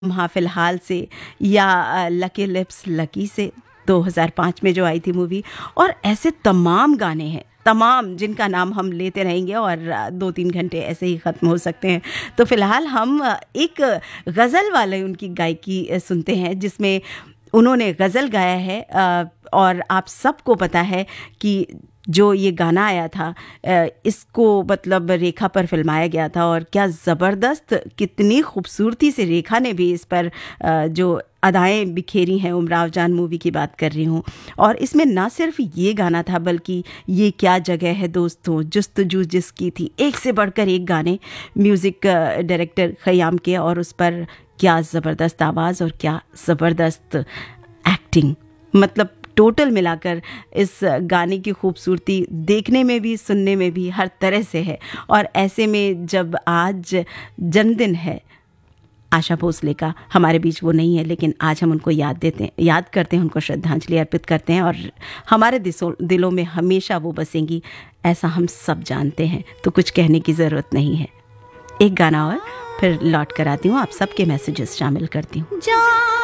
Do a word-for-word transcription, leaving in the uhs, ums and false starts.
हाँ फिलहाल से या लकी लिप्स लकी से दो हज़ार पाँच में जो आई थी मूवी। और ऐसे तमाम गाने हैं, तमाम, जिनका नाम हम लेते रहेंगे और दो तीन घंटे ऐसे ही ख़त्म हो सकते हैं। तो फ़िलहाल हम एक गज़ल वाले उनकी गायकी सुनते हैं जिसमें उन्होंने गज़ल गाया है। और आप सबको पता है कि जो ये गाना आया था इसको मतलब रेखा पर फिल्माया गया था, और क्या ज़बरदस्त, कितनी खूबसूरती से रेखा ने भी इस पर जो अदाएं बिखेरी हैं। उमराव जान मूवी की बात कर रही हूँ। और इसमें ना सिर्फ ये गाना था बल्कि ये क्या जगह है दोस्तों, जुस्तजू जिसकी थी, एक से बढ़कर एक गाने म्यूज़िक डायरेक्टर खयाम के, और उस पर क्या ज़बरदस्त आवाज़ और क्या ज़बरदस्त एक्टिंग। मतलब टोटल मिलाकर इस गाने की खूबसूरती देखने में भी, सुनने में भी, हर तरह से है। और ऐसे में जब आज जन्मदिन है आशा भोसले का, हमारे बीच वो नहीं है, लेकिन आज हम उनको याद देते हैं, याद करते हैं, उनको श्रद्धांजलि अर्पित करते हैं, और हमारे दिलों में हमेशा वो बसेंगी, ऐसा हम सब जानते हैं। तो कुछ कहने की ज़रूरत नहीं है। एक गाना और फिर लौट कर आती हूँ, आप सबके मैसेजेस शामिल करती हूँ।